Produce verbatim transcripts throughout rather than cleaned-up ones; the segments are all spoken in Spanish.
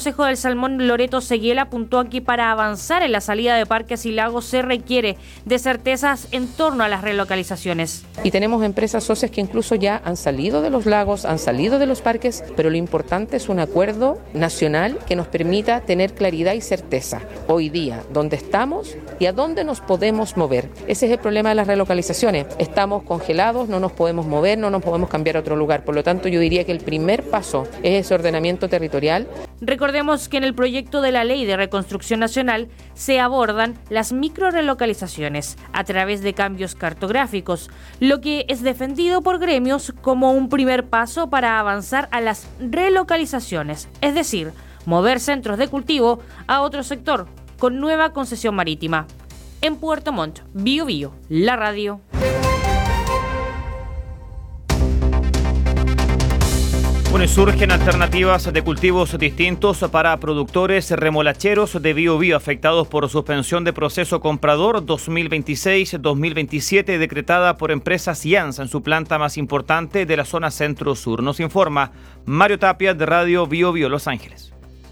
Consejo del Salmón, Loreto Seguiel, apuntó a que para avanzar en la salida de parques y lagos se requiere de certezas en torno a las relocalizaciones. Y tenemos empresas socias que incluso ya han salido de los lagos, han salido de los parques, pero lo importante es un acuerdo nacional que nos permita tener claridad y certeza hoy día, dónde estamos y a dónde nos podemos mover. Ese es el problema de las relocalizaciones. Estamos congelados, no nos podemos mover, no nos podemos cambiar a otro lugar. Por lo tanto, yo diría que el primer paso es ese ordenamiento territorial. Recordemos que en el proyecto de la Ley de Reconstrucción Nacional se abordan las microrelocalizaciones a través de cambios cartográficos, lo que es defendido por gremios como un primer paso para avanzar a las relocalizaciones, es decir, mover centros de cultivo a otro sector con nueva concesión marítima. En Puerto Montt, Bío Bío, la radio. Bueno, y surgen alternativas de cultivos distintos para productores remolacheros de Bío Bío afectados por suspensión de proceso comprador dos mil veintiséis dos mil veintisiete decretada por empresas Iansa en su planta más importante de la zona centro-sur. Nos informa Mario Tapia de Radio Bío Bío Los Ángeles.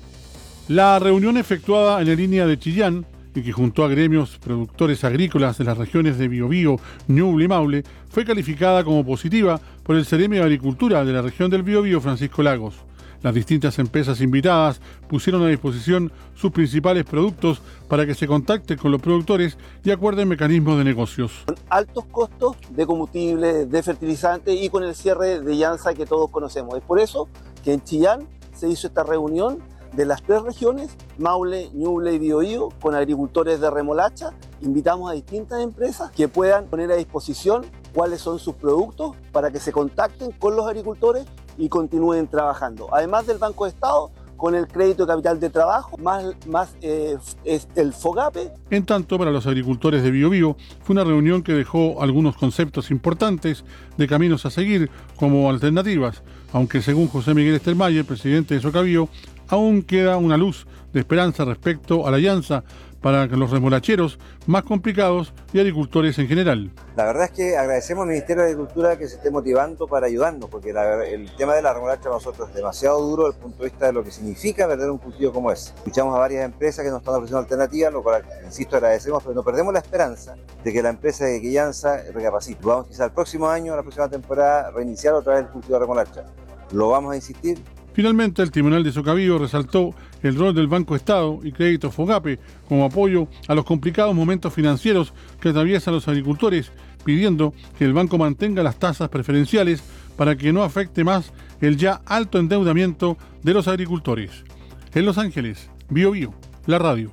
La reunión efectuada en la línea de Chillán y que juntó a gremios productores agrícolas de las regiones de Biobío, Ñuble y Maule, fue calificada como positiva por el Ceremi de Agricultura de la región del Biobío, Francisco Lagos. Las distintas empresas invitadas pusieron a disposición sus principales productos para que se contacten con los productores y acuerden mecanismos de negocios. Con altos costos de combustible, de fertilizantes y con el cierre de Iansa que todos conocemos. Es por eso que en Chillán se hizo esta reunión de las tres regiones, Maule, Ñuble y Biobío, con agricultores de remolacha. Invitamos a distintas empresas que puedan poner a disposición cuáles son sus productos para que se contacten con los agricultores y continúen trabajando. Además del Banco de Estado, con el crédito de capital de trabajo, más, más eh, es el FOGAPE. En tanto, para los agricultores de Biobío, fue una reunión que dejó algunos conceptos importantes de caminos a seguir como alternativas, aunque según José Miguel Estelmayer, presidente de Socabío, aún queda una luz de esperanza respecto a la alianza para los remolacheros más complicados y agricultores en general. La verdad es que agradecemos al Ministerio de Agricultura que se esté motivando para ayudarnos, porque la, el tema de la remolacha para nosotros es demasiado duro desde el punto de vista de lo que significa perder un cultivo como ese. Escuchamos a varias empresas que nos están ofreciendo alternativas, lo cual, insisto, agradecemos, pero no perdemos la esperanza de que la empresa de Quillanza recapacite. Vamos quizá el próximo año, la próxima temporada, reiniciar otra vez el cultivo de remolacha. Lo vamos a insistir. Finalmente, el Tribunal de Socabío resaltó el rol del Banco Estado y Crédito FOGAPE como apoyo a los complicados momentos financieros que atraviesan los agricultores, pidiendo que el banco mantenga las tasas preferenciales para que no afecte más el ya alto endeudamiento de los agricultores. En Los Ángeles, Bío Bío, la radio.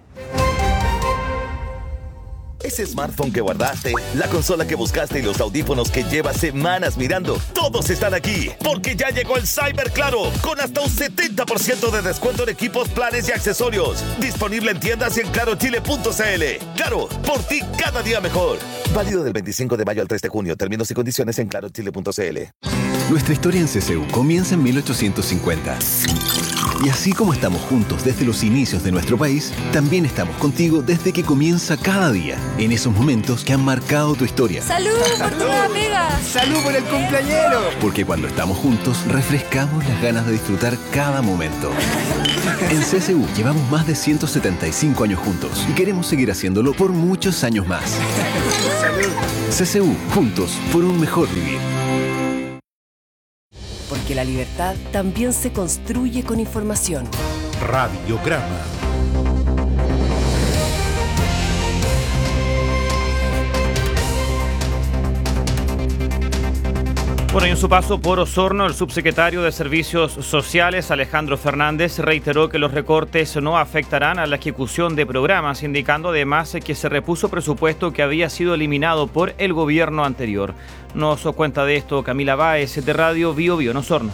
Ese smartphone que guardaste, la consola que buscaste y los audífonos que llevas semanas mirando, todos están aquí, porque ya llegó el Cyber Claro, con hasta un setenta por ciento de descuento en equipos, planes y accesorios. Disponible en tiendas y en claro chile punto c l. Claro, por ti cada día mejor. Válido del veinticinco de mayo al tres de junio. Términos y condiciones en claro chile punto c l. Nuestra historia en C C U comienza en mil ochocientos cincuenta. Y así como estamos juntos desde los inicios de nuestro país, también estamos contigo desde que comienza cada día, en esos momentos que han marcado tu historia. ¡Salud por tu nueva pega! ¡Salud por el cumpleañero! Porque cuando estamos juntos, refrescamos las ganas de disfrutar cada momento. En C C U llevamos más de ciento setenta y cinco años juntos y queremos seguir haciéndolo por muchos años más. ¡Salud! C C U, juntos por un mejor vivir. Porque la libertad también se construye con información. Radiograma. Bueno, y en su paso por Osorno, el subsecretario de Servicios Sociales, Alejandro Fernández, reiteró que los recortes no afectarán a la ejecución de programas, indicando además que se repuso presupuesto que había sido eliminado por el gobierno anterior. Nos cuenta de esto Camila Báez, de Radio Bío Bío en Osorno.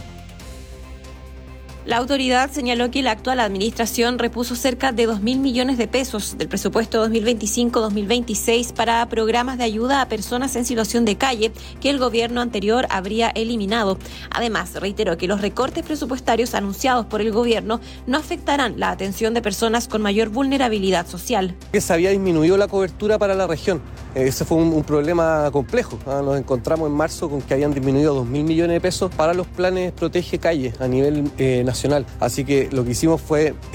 La autoridad señaló que la actual administración repuso cerca de dos mil millones de pesos del presupuesto dos mil veinticinco dos mil veintiséis para programas de ayuda a personas en situación de calle que el gobierno anterior habría eliminado. Además, reiteró que los recortes presupuestarios anunciados por el gobierno no afectarán la atención de personas con mayor vulnerabilidad social. Que se había disminuido la cobertura para la región. Ese fue un, un problema complejo. Nos encontramos en marzo con que habían disminuido dos mil millones de pesos para los planes Protege Calle a nivel eh, nacional. Así que lo que hicimos fue